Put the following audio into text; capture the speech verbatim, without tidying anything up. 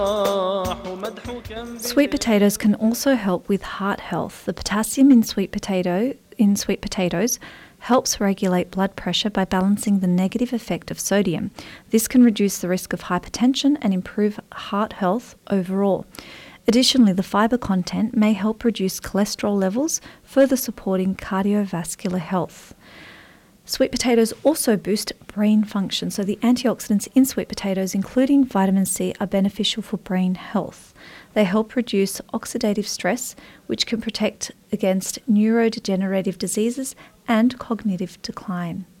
Sweet potatoes can also help with heart health. The potassium in sweet potato in sweet potatoes helps regulate blood pressure by balancing the negative effect of sodium. This can reduce the risk of hypertension and improve heart health overall. Additionally, the fibre content may help reduce cholesterol levels, further supporting cardiovascular health. Sweet potatoes also boost brain function, so the antioxidants in sweet potatoes, including vitamin C, are beneficial for brain health. They help reduce oxidative stress, which can protect against neurodegenerative diseases and cognitive decline.